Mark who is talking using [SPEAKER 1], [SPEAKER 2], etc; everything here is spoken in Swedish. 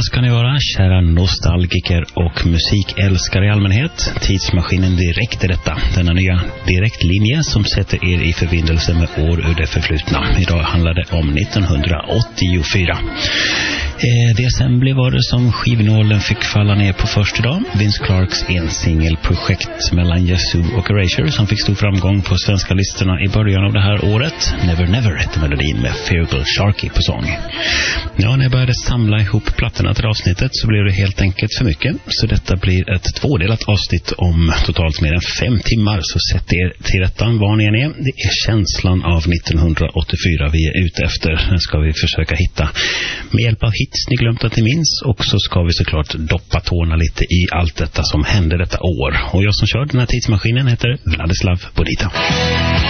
[SPEAKER 1] välkomna ska ni vara, kära nostalgiker och musikälskare i allmänhet. Tidsmaskinen direkt är detta, denna nya direktlinje som sätter er i förbindelse med år ur det förflutna. Idag handlar det om 1984. Det sen blev det som skivnålen fick falla ner på första dag. Vince Clarks ensingelprojekt mellan Yazoo och Erasure som fick stor framgång på svenska listorna i början av det här året. Never Never hette melodin med Feargal Sharkey på sång. Ja, när jag började samla ihop plattorna till avsnittet så blev det helt enkelt för mycket. Så detta blir ett tvådelat avsnitt om totalt mer än 5 timmar. Så sätt er till rättan var ni än är. Det är känslan av 1984 vi är ute efter. Den ska vi försöka hitta med hjälp av hits ni glömt att ni minns. Och så ska vi såklart doppa tårna lite i allt detta som hände detta år. Och jag som kör den här tidsmaskinen heter Vladislav Bodita.